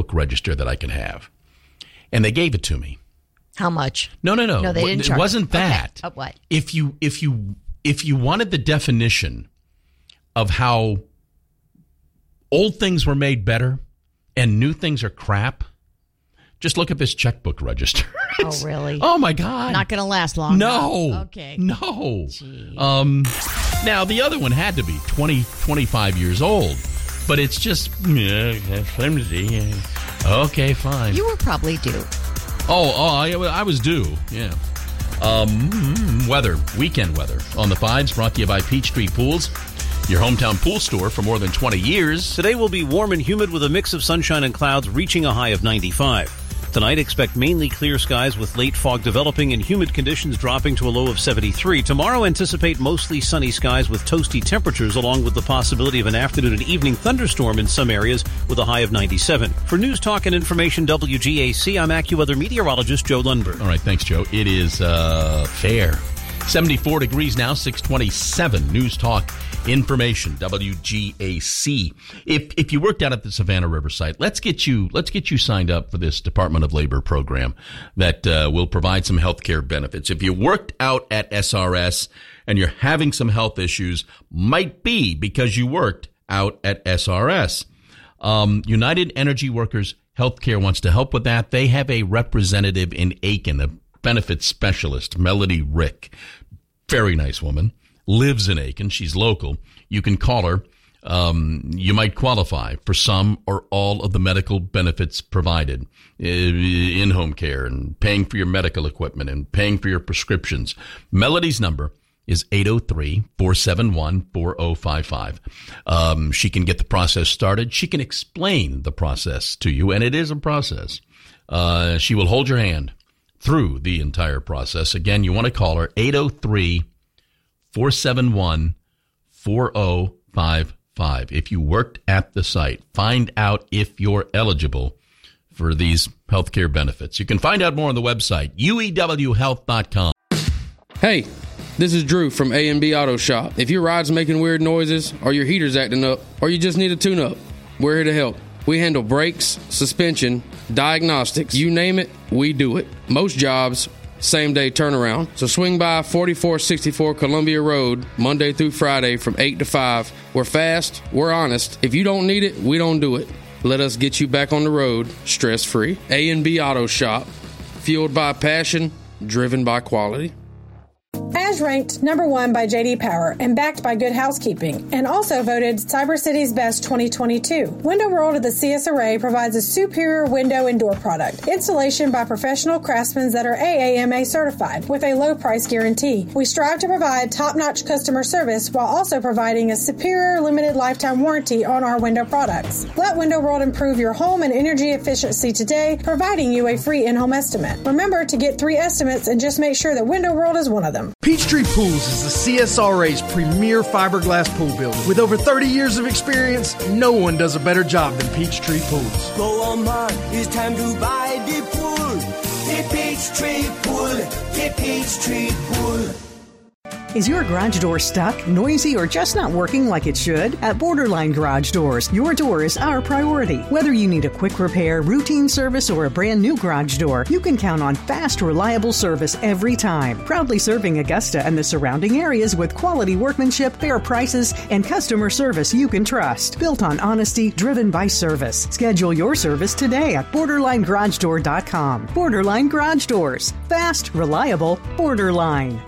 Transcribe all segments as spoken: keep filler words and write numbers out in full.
checkbook register that I can have. And they gave it to me. How much? No, no, no. No, they didn't It charge. wasn't that. Okay. Uh, what? If you if you if you wanted the definition of how old things were made better and new things are crap, just look at this checkbook register. Oh, really? Oh, my God. Not going to last long. No. Huh? Okay. No. Gee. Um, now, the other one had to be twenty, twenty-five years old, but it's just, yeah, flimsy. Okay, fine. You were probably due. Oh, oh, I, I was due, yeah. Um, weather, weekend weather on the Fives, brought to you by Peachtree Pools, your hometown pool store for more than twenty years. Today will be warm and humid with a mix of sunshine and clouds reaching a high of ninety-five. Tonight, expect mainly clear skies with late fog developing and humid conditions dropping to a low of seventy-three. Tomorrow, anticipate mostly sunny skies with toasty temperatures along with the possibility of an afternoon and evening thunderstorm in some areas with a high of ninety-seven. For News Talk and Information W G A C, I'm AccuWeather meteorologist Joe Lundberg. All right, thanks, Joe. It is uh, fair. seventy-four degrees now, six twenty-seven. News Talk Information, W G A C. If if you worked out at the Savannah River site, let's get you let's get you signed up for this Department of Labor program that uh, will provide some health care benefits. If you worked out at S R S and you're having some health issues, might be because you worked out at S R S. Um, United Energy Workers Healthcare wants to help with that. They have a representative in Aiken, a benefits specialist, Melody Rick. Very nice woman. Lives in Aiken. She's local. You can call her. Um, you might qualify for some or all of the medical benefits provided, uh, in-home care and paying for your medical equipment and paying for your prescriptions. Melody's number is eight oh three, four seven one, four oh five five. Um, she can get the process started. She can explain the process to you, and it is a process. Uh, she will hold your hand through the entire process. Again, you want to call her eight oh three, four seven one, four oh five five. If you worked at the site, find out if you're eligible for these healthcare benefits. You can find out more on the website, U E W health dot com. Hey, this is Drew from A and B Auto Shop. If your ride's making weird noises, or your heater's acting up, or you just need a tune-up, we're here to help. We handle brakes, suspension, diagnostics, you name it, we do it. Most jobs, same-day turnaround. So swing by forty-four sixty-four Columbia Road, Monday through Friday from eight to five. We're fast, we're honest. If you don't need it, we don't do it. Let us get you back on the road, stress-free. A and B Auto Shop, fueled by passion, driven by quality. As ranked number one by J D Power and backed by Good Housekeeping, and also voted Cyber City's Best twenty twenty-two. Window World of the C S R A provides a superior window and door product. Installation by professional craftsmen that are A A M A certified with a low price guarantee. We strive to provide top-notch customer service while also providing a superior limited lifetime warranty on our window products. Let Window World improve your home and energy efficiency today, providing you a free in-home estimate. Remember to get three estimates and just make sure that Window World is one of them. Peachtree Pools is the C S R A's premier fiberglass pool builder. With over thirty years of experience, no one does a better job than Peachtree Pools. Go on, man, it's time to buy the pool. The Peachtree Pool, the Peachtree Pool. Is your garage door stuck, noisy, or just not working like it should? At Borderline Garage Doors, your door is our priority. Whether you need a quick repair, routine service, or a brand new garage door, you can count on fast, reliable service every time. Proudly serving Augusta and the surrounding areas with quality workmanship, fair prices, and customer service you can trust. Built on honesty, driven by service. Schedule your service today at borderline garage door dot com. Borderline Garage Doors. Fast, reliable, Borderline.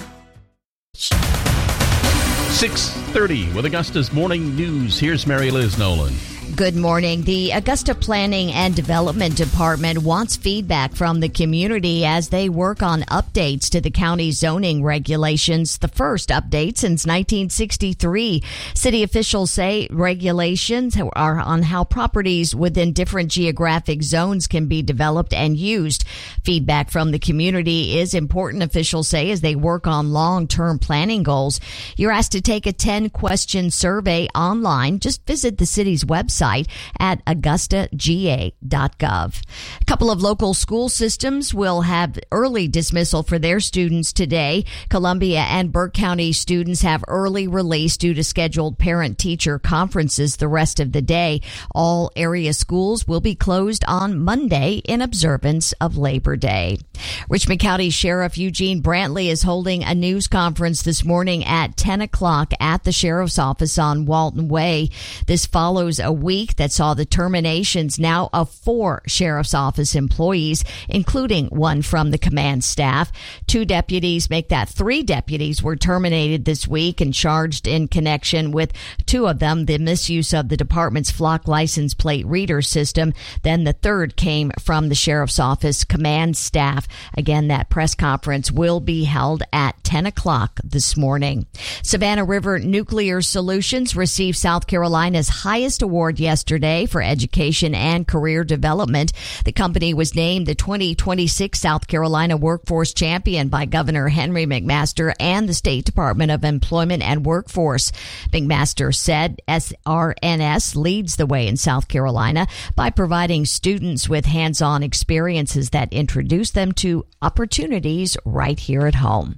six thirty with Augusta's Morning News. Here's Mary Liz Nolan. Good morning. The Augusta Planning and Development Department wants feedback from the community as they work on updates to the county zoning regulations. The first update since nineteen sixty-three. City officials say regulations are on how properties within different geographic zones can be developed and used. Feedback from the community is important, officials say, as they work on long-term planning goals. You're asked to take a ten-question survey online. Just visit the city's website website at augusta g a dot gov. A couple of local school systems will have early dismissal for their students today. Columbia and Burke County students have early release due to scheduled parent-teacher conferences the rest of the day. All area schools will be closed on Monday in observance of Labor Day. Richmond County Sheriff Eugene Brantley is holding a news conference this morning at ten o'clock at the Sheriff's Office on Walton Way. This follows a week that saw the terminations now of four Sheriff's Office employees, including one from the command staff. Two deputies make that three deputies were terminated this week and charged in connection with two of them, the misuse of the department's flock license plate reader system. Then the third came from the Sheriff's Office command staff. Again, that press conference will be held at ten o'clock this morning. Savannah River Nuclear Solutions received South Carolina's highest award yesterday for education and career development. The company was named the twenty twenty-six South Carolina Workforce Champion by Governor Henry McMaster and the State Department of Employment and Workforce. McMaster said S R N S leads the way in South Carolina by providing students with hands-on experiences that introduce them to opportunities right here at home.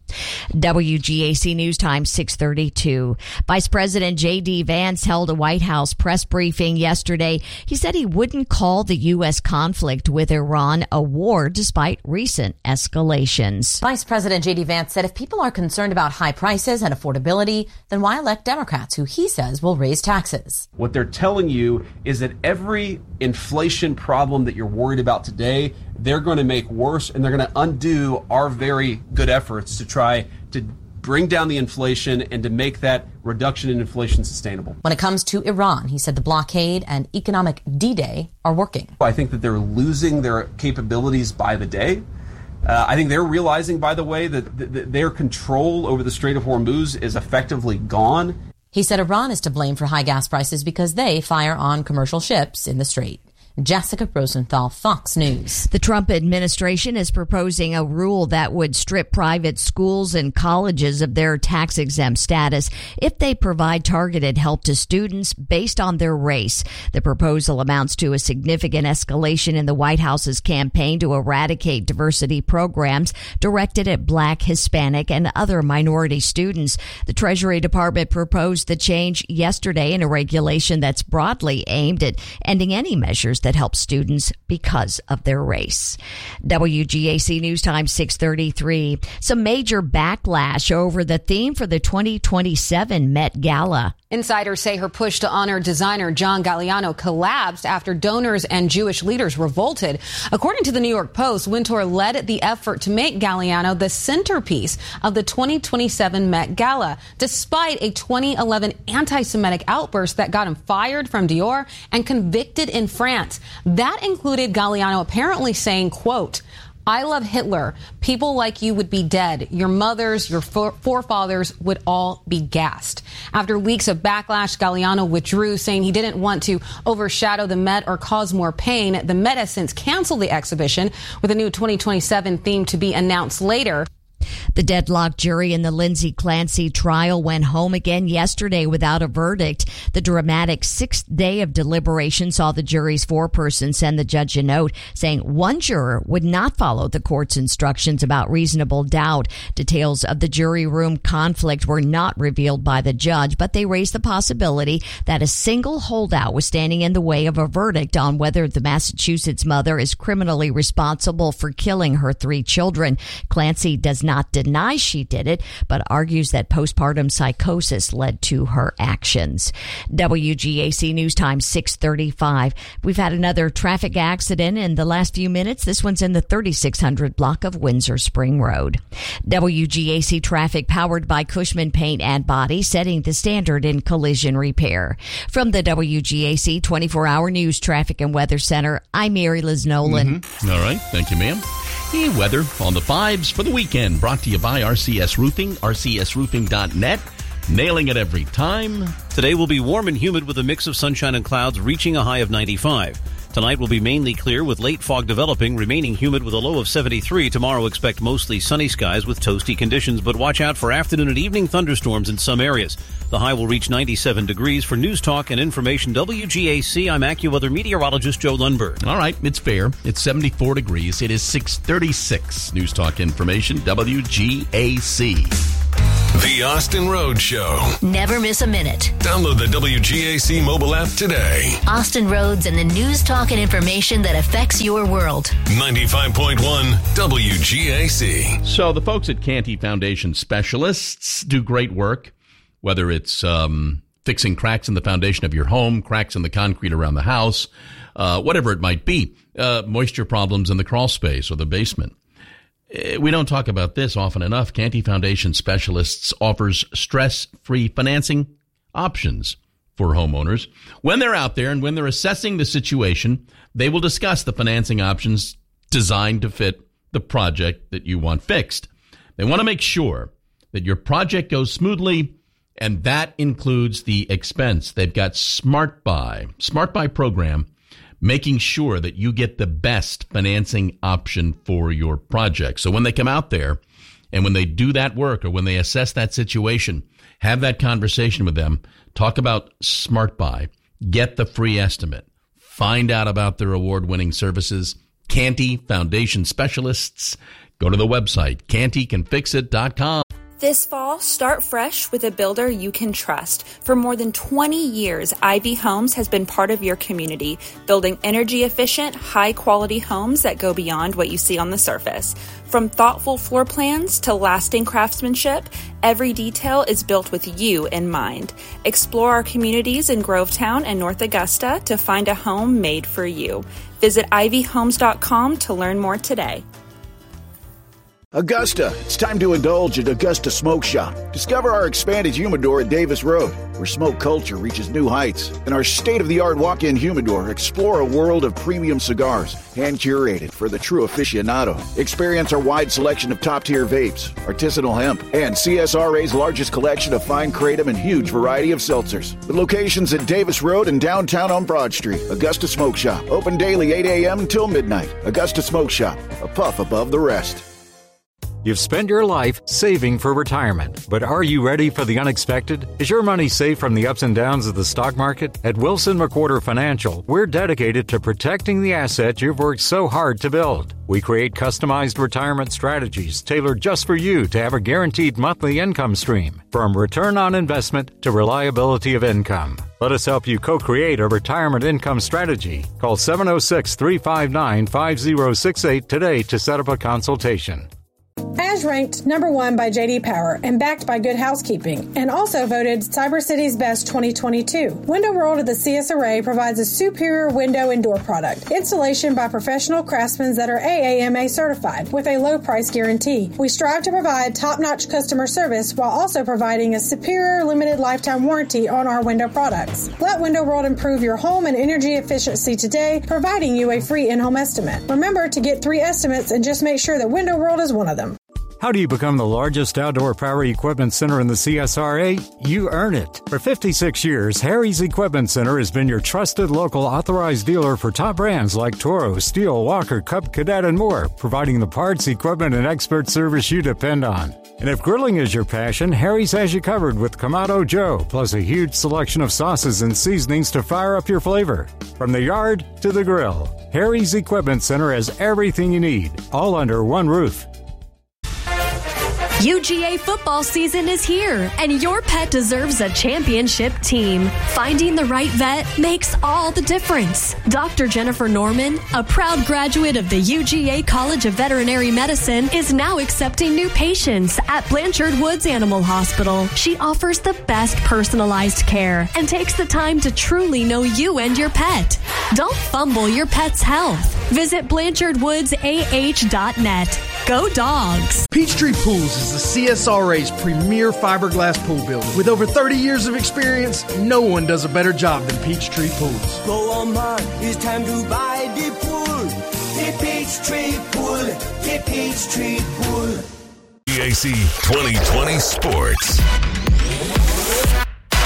W G A C News Time six thirty-two. Vice President J D Vance held a White House press briefing yesterday. He said he wouldn't call the U S conflict with Iran a war despite recent escalations. Vice President J D Vance said if people are concerned about high prices and affordability, then why elect Democrats who he says will raise taxes? What they're telling you is that every inflation problem that you're worried about today, they're going to make worse, and they're going to undo our very good efforts to try to bring down the inflation and to make that reduction in inflation sustainable. When it comes to Iran, he said the blockade and economic D-Day are working. I think that they're losing their capabilities by the day. Uh, I think they're realizing, by the way, that th- th- their control over the Strait of Hormuz is effectively gone. He said Iran is to blame for high gas prices because they fire on commercial ships in the strait. Jessica Rosenthal, Fox News. The Trump administration is proposing a rule that would strip private schools and colleges of their tax-exempt status if they provide targeted help to students based on their race. The proposal amounts to a significant escalation in the White House's campaign to eradicate diversity programs directed at Black, Hispanic, and other minority students. The Treasury Department proposed the change yesterday in a regulation that's broadly aimed at ending any measures that help students because of their race. W G A C News Time six thirty-three. Some major backlash over the theme for the twenty twenty-seven Met Gala. Insiders say her push to honor designer John Galliano collapsed after donors and Jewish leaders revolted. According to the New York Post, Wintour led the effort to make Galliano the centerpiece of the twenty twenty-seven Met Gala, despite a twenty eleven anti-Semitic outburst that got him fired from Dior and convicted in France. That included Galliano apparently saying, quote, "I love Hitler. People like you would be dead. Your mothers, your forefathers would all be gassed." After weeks of backlash, Galliano withdrew, saying he didn't want to overshadow the Met or cause more pain. The Met has since canceled the exhibition, with a new twenty twenty-seven theme to be announced later. The deadlocked jury in the Lindsay Clancy trial went home again yesterday without a verdict. The dramatic sixth day of deliberation saw the jury's foreperson send the judge a note saying one juror would not follow the court's instructions about reasonable doubt. Details of the jury room conflict were not revealed by the judge, but they raised the possibility that a single holdout was standing in the way of a verdict on whether the Massachusetts mother is criminally responsible for killing her three children. Clancy does not not deny she did it, but argues that postpartum psychosis led to her actions. W G A C News Time six thirty-five. We've had another traffic accident in the last few minutes. This one's in the thirty-six hundred block of Windsor Spring Road. W G A C traffic powered by Cushman Paint and Body, setting the standard in collision repair. From the W G A C twenty-four hour News Traffic and Weather Center, I'm Mary Liz Nolan. Mm-hmm. All right. Thank you, ma'am. Hey, weather on the fives for the weekend, brought to you by R C S Roofing, R C S roofing dot net. Nailing it every time. Today will be warm and humid with a mix of sunshine and clouds, reaching a high of ninety-five. Tonight will be mainly clear with late fog developing, remaining humid with a low of seventy-three. Tomorrow expect mostly sunny skies with toasty conditions, but watch out for afternoon and evening thunderstorms in some areas. The high will reach ninety-seven degrees. For News Talk and Information W G A C, I'm AccuWeather meteorologist Joe Lundberg. All right, it's fair. It's seventy-four degrees. It is six thirty-six. News Talk Information W G A C. The Austin Road Show. Never miss a minute. Download the W G A C mobile app today. Austin Roads and the news, talk, and information that affects your world. ninety-five point one W G A C. So the folks at Canty Foundation Specialists do great work, whether it's um, fixing cracks in the foundation of your home, cracks in the concrete around the house, uh, whatever it might be, uh, moisture problems in the crawl space or the basement. We don't talk about this often enough. Canty Foundation Specialists offers stress-free financing options for homeowners. When they're out there and when they're assessing the situation, they will discuss the financing options designed to fit the project that you want fixed. They want to make sure that your project goes smoothly, and that includes the expense. They've got Smart Buy, Smart Buy program, making sure that you get the best financing option for your project. So when they come out there and when they do that work or when they assess that situation, have that conversation with them, talk about Smart Buy, get the free estimate, find out about their award-winning services. Canty Foundation Specialists. Go to the website, canty can fix it dot com. This fall, start fresh with a builder you can trust. For more than twenty years, Ivy Homes has been part of your community, building energy-efficient, high-quality homes that go beyond what you see on the surface. From thoughtful floor plans to lasting craftsmanship, every detail is built with you in mind. Explore our communities in Grovetown and North Augusta to find a home made for you. Visit ivy homes dot com to learn more today. Augusta, it's time to indulge at Augusta Smoke Shop. Discover our expanded humidor at Davis Road, where smoke culture reaches new heights. And our state-of-the-art walk-in humidor, explore a world of premium cigars, hand-curated for the true aficionado. Experience our wide selection of top-tier vapes, artisanal hemp, and C S R A's largest collection of fine kratom and huge variety of seltzers. With locations at Davis Road and downtown on Broad Street, Augusta Smoke Shop. Open daily eight a.m. until midnight. Augusta Smoke Shop, a puff above the rest. You've spent your life saving for retirement, but are you ready for the unexpected? Is your money safe from the ups and downs of the stock market? At Wilson McWhorter Financial, we're dedicated to protecting the assets you've worked so hard to build. We create customized retirement strategies tailored just for you to have a guaranteed monthly income stream, from return on investment to reliability of income. Let us help you co-create a retirement income strategy. Call seven oh six, three five nine, five oh six eight today to set up a consultation. As ranked number one by J D Power and backed by Good Housekeeping, and also voted Cyber City's Best twenty twenty-two. Window World of the C S R A provides a superior window and door product. Installation by professional craftsmen that are A A M A certified with a low price guarantee. We strive to provide top-notch customer service while also providing a superior limited lifetime warranty on our window products. Let Window World improve your home and energy efficiency today, providing you a free in-home estimate. Remember to get three estimates and just make sure that Window World is one of them. How do you become the largest outdoor power equipment center in the C S R A? You earn it. For fifty-six years, Harry's Equipment Center has been your trusted local authorized dealer for top brands like Toro, Steel, Walker, Cub Cadet, and more, providing the parts, equipment, and expert service you depend on. And if grilling is your passion, Harry's has you covered with Kamado Joe, plus a huge selection of sauces and seasonings to fire up your flavor. From the yard to the grill, Harry's Equipment Center has everything you need, all under one roof. U G A football season is here, and your pet deserves a championship team. Finding the right vet makes all the difference. Doctor Jennifer Norman, a proud graduate of the U G A College of Veterinary Medicine, is now accepting new patients at Blanchard Woods Animal Hospital. She offers the best personalized care and takes the time to truly know you and your pet. Don't fumble your pet's health. Visit blanchard woods a h dot net. Go Dogs! Peachtree Pools is the C S R A's premier fiberglass pool builder. With over thirty years of experience, no one does a better job than Peachtree Pools. Go on, man, it's time to buy the pool. The Peachtree Pool, the Peachtree Pool. G A C twenty twenty Sports.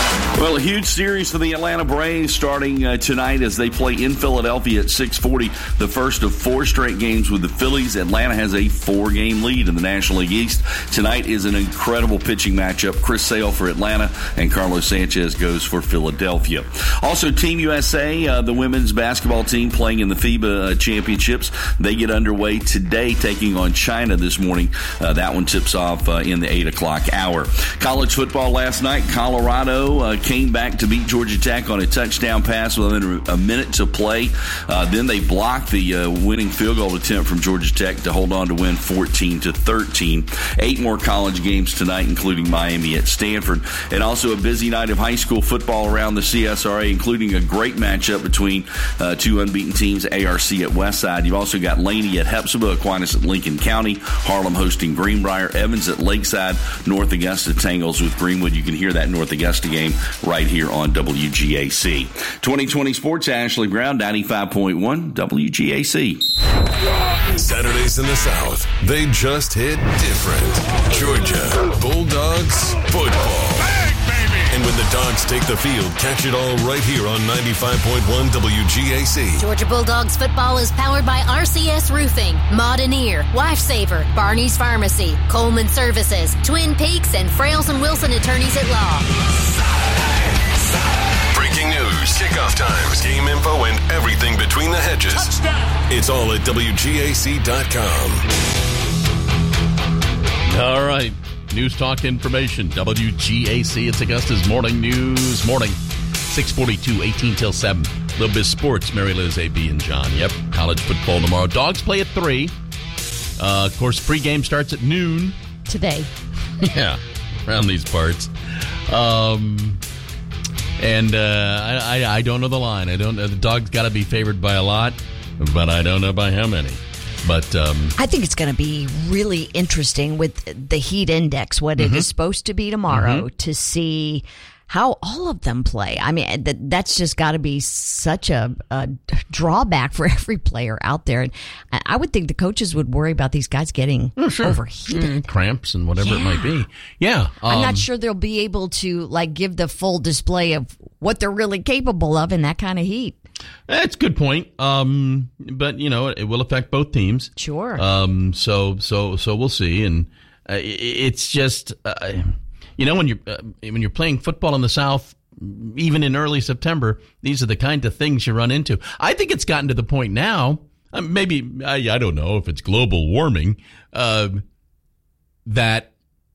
Well, a huge series for the Atlanta Braves starting uh, tonight as they play in Philadelphia at six forty. The first of four straight games with the Phillies. Atlanta has a four-game lead in the National League East. Tonight is an incredible pitching matchup. Chris Sale for Atlanta and Carlos Sanchez goes for Philadelphia. Also, Team U S A, uh, the women's basketball team playing in the FIBA uh, championships. They get underway today, taking on China this morning. Uh, that one tips off uh, in the eight o'clock hour. College football last night, Colorado uh, came back to beat Georgia Tech on a touchdown pass with a minute to play. Uh, then they blocked the uh, winning field goal attempt from Georgia Tech to hold on to win fourteen to thirteen. Eight more college games tonight, including Miami at Stanford. And also a busy night of high school football around the C S R A, including a great matchup between uh, two unbeaten teams, A R C at Westside. You've also got Laney at Hepzibah, Aquinas at Lincoln County, Harlem hosting Greenbrier, Evans at Lakeside, North Augusta tangles with Greenwood. You can hear that North Augusta game right here on W G A C. twenty twenty Sports, Ashley Brown, ninety-five point one W G A C. Saturdays in the South, they just hit different. Georgia Bulldogs football. And when the Dogs take the field, catch it all right here on ninety-five point one W G A C. Georgia Bulldogs football is powered by R C S Roofing, Moderneer, Lifesaver, Barney's Pharmacy, Coleman Services, Twin Peaks, and Frails and Wilson Attorneys at Law. Breaking news, kickoff times, game info, and everything between the hedges. Touchdown. It's all at W G A C dot com. All right. News Talk Information, W G A C. It's Augusta's Morning News Morning. six forty-two, eighteen till seven. A little bit of sports, Mary Liz, A B, and John. Yep, college football tomorrow. Dogs play at three. Uh, of course, pregame starts at noon. Today. Yeah, around these parts. Um, and uh, I, I, I don't know the line. I don't know. The Dogs got to be favored by a lot, but I don't know by how many. But um, I think it's going to be really interesting with the heat index, what mm-hmm. it is supposed to be tomorrow, mm-hmm. to see how all of them play. I mean, that, that's just got to be such a, a drawback for every player out there. And I would think the coaches would worry about these guys getting oh, sure. overheated. Mm, cramps and whatever yeah. it might be. Yeah. Um, I'm not sure they'll be able to like give the full display of what they're really capable of in that kind of heat. That's a good point. Um, but you know, it will affect both teams. Sure. Um, so, so, so we'll see. And uh, it's just, uh, you know, when you're uh, when you're playing football in the South, even in early September, these are the kind of things you run into. I think it's gotten to the point now. Uh, maybe I, I don't know if it's global warming. Uh, that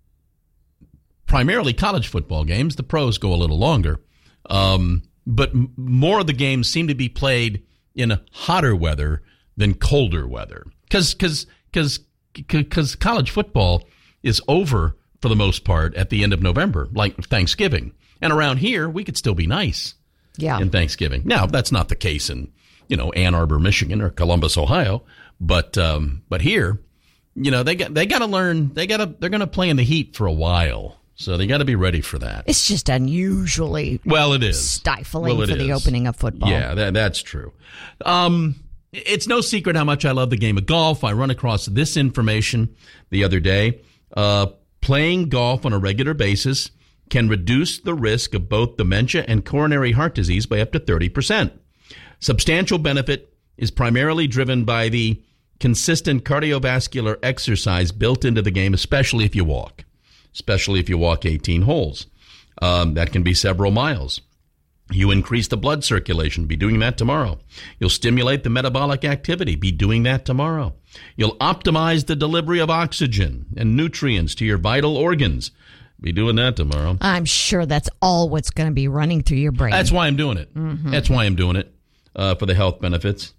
primarily college football games, the pros go a little longer. Um, But m- more of the games seem to be played in hotter weather than colder weather. Because because because because college football is over for the most part at the end of November, like Thanksgiving. And around here, we could still be nice yeah. in Thanksgiving. Now, that's not the case in, you know, Ann Arbor, Michigan or Columbus, Ohio. But um, but here, you know, they got they got to learn. They got to they're going to play in the heat for a while. So they got to be ready for that. It's just unusually well, it is stifling well, it for the is. opening of football. Yeah, that, that's true. Um, it's no secret how much I love the game of golf. I run across this information the other day. Uh, playing golf on a regular basis can reduce the risk of both dementia and coronary heart disease by up to thirty percent. Substantial benefit is primarily driven by the consistent cardiovascular exercise built into the game, especially if you walk. Especially if you walk eighteen holes. Um, that can be several miles. You increase the blood circulation. Be doing that tomorrow. You'll stimulate the metabolic activity. Be doing that tomorrow. You'll optimize the delivery of oxygen and nutrients to your vital organs. Be doing that tomorrow. I'm sure that's all what's going to be running through your brain. That's why I'm doing it. Mm-hmm. That's why I'm doing it, uh, for the health benefits.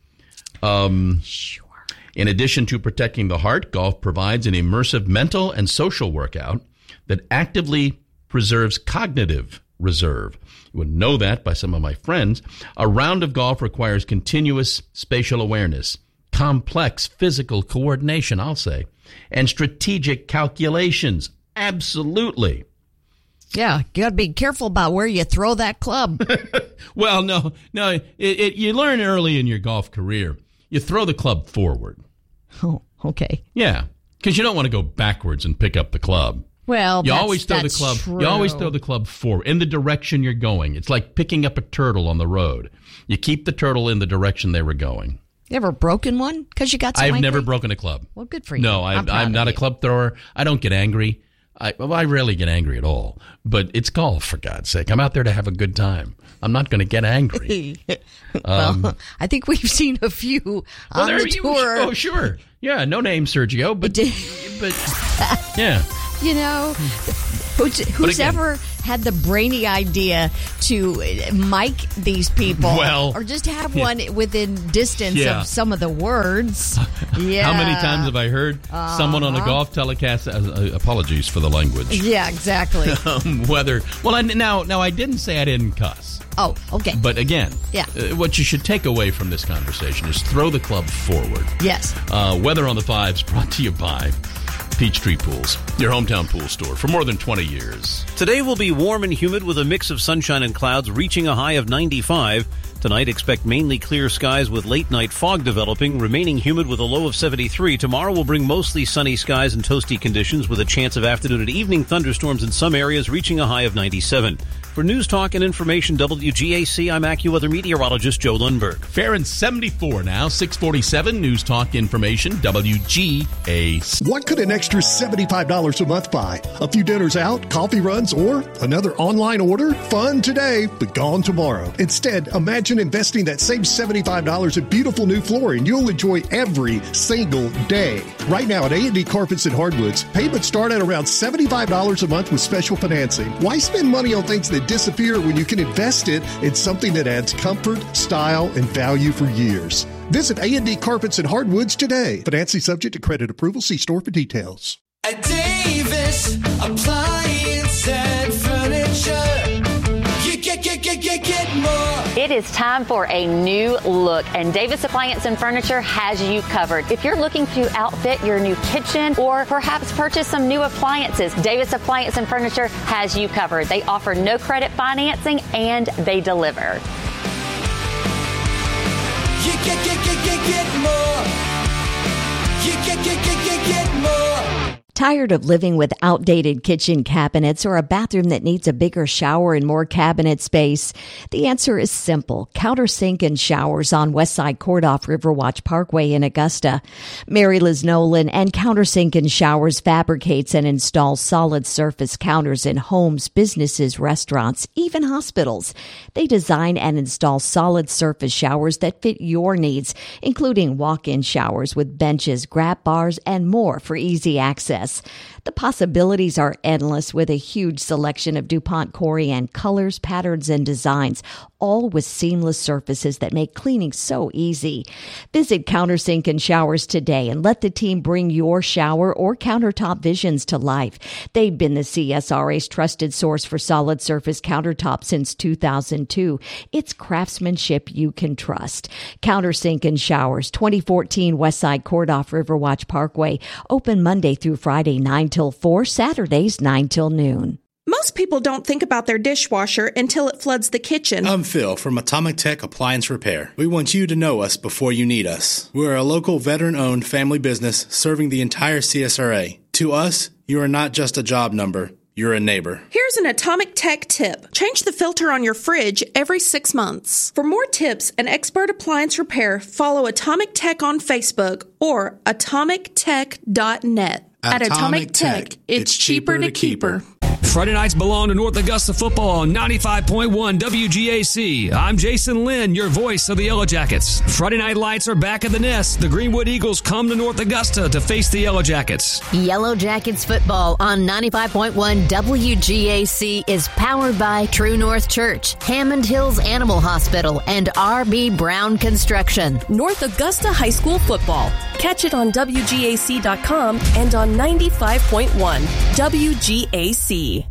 Um, sure. In addition to protecting the heart, golf provides an immersive mental and social workout that actively preserves cognitive reserve. You would know that by some of my friends. A round of golf requires continuous spatial awareness, complex physical coordination, I'll say, and strategic calculations. Absolutely. Yeah, you got to be careful about where you throw that club. Well, no, no, it, it, you learn early in your golf career. You throw the club forward. Oh, okay. Yeah, because you don't want to go backwards and pick up the club. Well, you that's, always throw the that's club. true. You always throw the club forward in the direction you're going. It's like picking up a turtle on the road. You keep the turtle in the direction they were going. You ever broken one because you got? So I've angry? never broken a club. Well, good for you. No, I, I'm, I'm not a club thrower. I don't get angry. I, well, I rarely get angry at all. But it's golf, for God's sake. I'm out there to have a good time. I'm not going to get angry. well, um, I think we've seen a few well, on there the you- tour. Oh, sure. Yeah, no name, Sergio. But, but yeah. You know, who's, who's again- ever had the brainy idea to mic these people, Well, or just have yeah. one within distance Yeah. of some of the words? Yeah. How many times have I heard Uh-huh. someone on a golf telecast? Uh, uh, apologies for the language. Yeah, exactly. um, whether well, I, now now I didn't say I didn't cuss. Oh, okay. But again, Yeah. uh, what you should take away from this conversation is throw the club forward. Yes. Uh, Weather on the Fives brought to you by Peachtree Pools, your hometown pool store for more than twenty years. Today will be warm and humid with a mix of sunshine and clouds reaching a high of ninety-five. Tonight, expect mainly clear skies with late-night fog developing, remaining humid with a low of seventy-three. Tomorrow will bring mostly sunny skies and toasty conditions with a chance of afternoon and evening thunderstorms in some areas reaching a high of ninety-seven. For News Talk and Information W G A C, I'm AccuWeather meteorologist Joe Lundberg. Fair and seventy-four now, six forty-seven, News Talk Information, W G A C. What could an extra seventy-five dollars a month buy? A few dinners out, coffee runs, or another online order? Fun today, but gone tomorrow. Instead, imagine investing that same seventy-five dollars in beautiful new flooring you'll enjoy every single day. Right now at A and D Carpets and Hardwoods, payments start at around seventy-five dollars a month with special financing. Why spend money on things that disappear when you can invest it in something that adds comfort, style, and value for years? Visit A and D Carpets and Hardwoods today. Financing subject to credit approval. See store for details. At Davis Appliance and Furniture, you get, get, get, get, get more. It is time for a new look, and Davis Appliance and Furniture has you covered. If you're looking to outfit your new kitchen or perhaps purchase some new appliances, Davis Appliance and Furniture has you covered. They offer no credit financing and they deliver. You get, get, get, get, get more. You get, get, get, get, get more. Tired of living with outdated kitchen cabinets or a bathroom that needs a bigger shower and more cabinet space? The answer is simple. Countersink and Showers on Westside Court off Riverwatch Parkway in Augusta. Mary Liz Nolan and Countersink and Showers fabricates and installs solid surface counters in homes, businesses, restaurants, even hospitals. They design and install solid surface showers that fit your needs, including walk-in showers with benches, grab bars, and more for easy access. The possibilities are endless with a huge selection of DuPont Corian colors, patterns, and designs, all with seamless surfaces that make cleaning so easy. Visit Countersink and Showers today and let the team bring your shower or countertop visions to life. They've been the C S R A's trusted source for solid surface countertops since two thousand two. It's craftsmanship you can trust. Countersink and Showers, twenty fourteen Westside Court off Riverwatch Parkway. Open Monday through Friday, nine till four, Saturdays, nine till noon. Most people don't think about their dishwasher until it floods the kitchen. I'm Phil from Atomic Tech Appliance Repair. We want you to know us before you need us. We're a local veteran-owned family business serving the entire C S R A. To us, you are not just a job number. You're a neighbor. Here's an Atomic Tech tip. Change the filter on your fridge every six months. For more tips and expert appliance repair, follow Atomic Tech on Facebook or atomic tech dot net. At Atomic Tech, it's cheaper to keep her. Friday nights belong to North Augusta football on ninety-five point one W G A C. I'm Jason Lynn, your voice of the Yellow Jackets. Friday night lights are back at the nest. The Greenwood Eagles come to North Augusta to face the Yellow Jackets. Yellow Jackets football on ninety-five point one W G A C is powered by True North Church, Hammond Hills Animal Hospital, and R B Brown Construction. North Augusta High School football. Catch it on W G A C dot com and on ninety-five point one W G A C.